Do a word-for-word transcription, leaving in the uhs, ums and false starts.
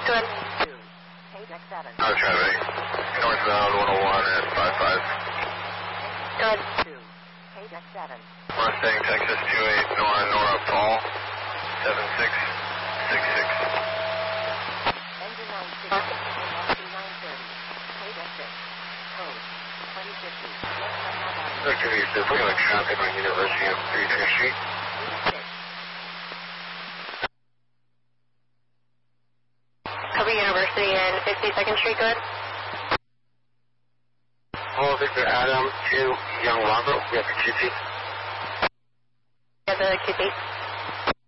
Good. Our traffic. Northbound one oh one at five five. Good. Mustang, Texas two eight, Nora, Nora, Paul, seven six six six. Victor, you said we're going to traffic on University of thirty-second Street. Cover University and fifty-second Street, good. Paul, Victor, Adam, two, Young Robert, we have the Q T. Yeah, the Q T.